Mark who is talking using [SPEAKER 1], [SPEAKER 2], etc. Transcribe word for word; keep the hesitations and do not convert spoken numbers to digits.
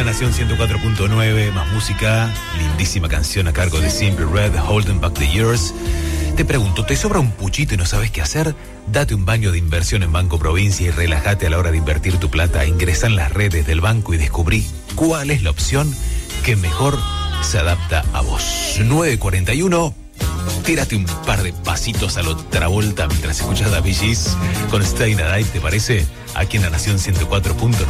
[SPEAKER 1] La Nación ciento cuatro punto nueve, más música, lindísima canción a cargo de Simply Red, Holding Back the Years. Te pregunto, ¿te sobra un puchito y no sabes qué hacer? Date un baño de inversión en Banco Provincia y relájate a la hora de invertir tu plata. Ingresa en las redes del banco y descubrí cuál es la opción que mejor se adapta a vos. nueve cuarenta y uno, tírate un par de pasitos a la otra vuelta mientras escuchas a Bee Gees con Staying Alive, ¿te parece? Aquí en La Nación ciento cuatro punto nueve.